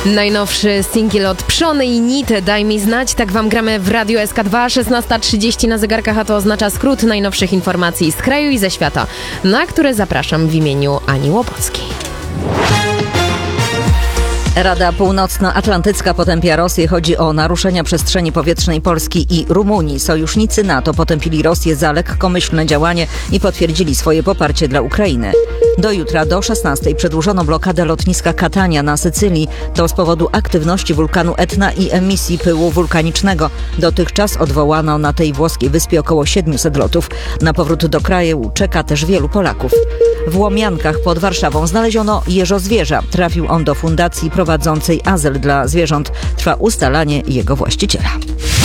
Najnowszy singiel od Pszony i Nit, Daj mi znać, tak wam gramy w Radiu SK2, 16:30 na zegarkach, a to oznacza skrót najnowszych informacji z kraju i ze świata, na które zapraszam w imieniu Ani Łopockiej. Rada Północnoatlantycka potępia Rosję. Chodzi o naruszenia przestrzeni powietrznej Polski i Rumunii. Sojusznicy NATO potępili Rosję za lekkomyślne działanie i potwierdzili swoje poparcie dla Ukrainy. Do jutra, do 16:00 przedłużono blokadę lotniska Catania na Sycylii. To z powodu aktywności wulkanu Etna i emisji pyłu wulkanicznego. Dotychczas odwołano na tej włoskiej wyspie około 700 lotów. Na powrót do kraju czeka też wielu Polaków. W Łomiankach pod Warszawą znaleziono jeżozwierza. Trafił on do fundacji prowadzącej azyl dla zwierząt. Trwa ustalanie jego właściciela.